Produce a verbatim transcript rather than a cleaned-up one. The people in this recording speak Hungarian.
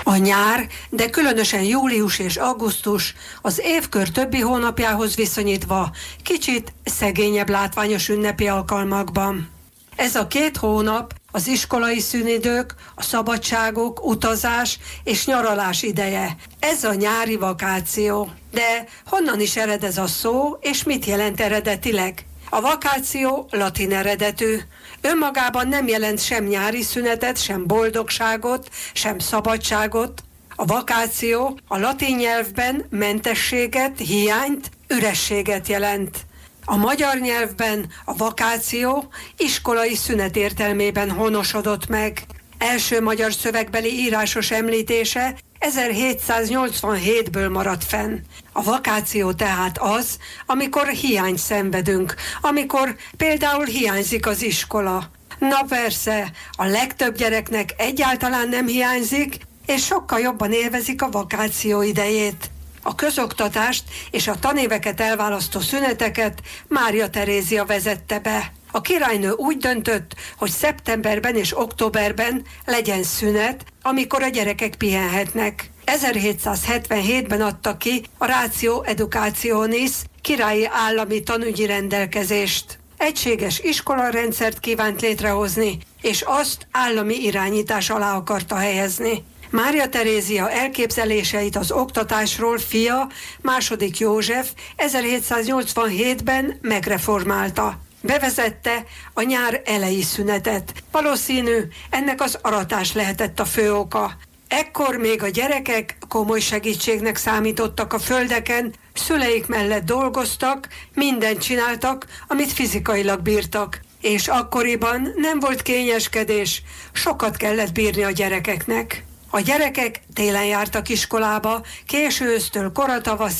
A nyár, de különösen július és augusztus az évkör többi hónapjához viszonyítva kicsit szegényebb látványos ünnepi alkalmakban. Ez a két hónap az iskolai szünidők, a szabadságok, utazás és nyaralás ideje. Ez a nyári vakáció. De honnan is ered ez a szó, és mit jelent eredetileg? A vakáció latin eredetű. Önmagában nem jelent sem nyári szünetet, sem boldogságot, sem szabadságot. A vakáció a latin nyelvben mentességet, hiányt, ürességet jelent. A magyar nyelvben a vakáció iskolai szünet értelmében honosodott meg. Első magyar szövegbeli írásos említése ezerhétszáznyolcvanhétből maradt fenn. A vakáció tehát az, amikor hiányt szenvedünk, amikor például hiányzik az iskola. Na persze, a legtöbb gyereknek egyáltalán nem hiányzik, és sokkal jobban élvezik a vakáció idejét. A közoktatást és a tanéveket elválasztó szüneteket Mária Terézia vezette be. A királynő úgy döntött, hogy szeptemberben és októberben legyen szünet, amikor a gyerekek pihenhetnek. ezerhétszázhetvenhétben adta ki a Ratio Educationis királyi állami tanügyi rendelkezést. Egységes iskolarendszert kívánt létrehozni, és azt állami irányítás alá akarta helyezni. Mária Terézia elképzeléseit az oktatásról fia, második József ezerhétszáznyolcvanhétben megreformálta. Bevezette a nyár eleji szünetet. Valószínű, ennek az aratás lehetett a fő oka. Ekkor még a gyerekek komoly segítségnek számítottak a földeken, szüleik mellett dolgoztak, mindent csináltak, amit fizikailag bírtak. És akkoriban nem volt kényeskedés, sokat kellett bírni a gyerekeknek. A gyerekek télen jártak iskolába, késő ősztől kora tavaszig,